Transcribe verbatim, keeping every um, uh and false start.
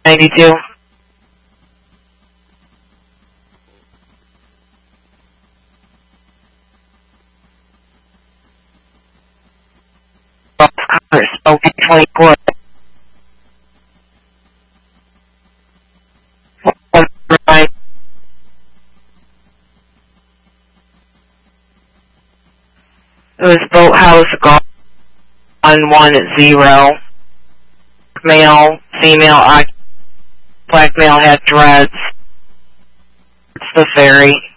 ninety-two. Okay, twenty-four. It was Boathouse Golf on one zero. Male, female, black male had dreads. It's the ferry.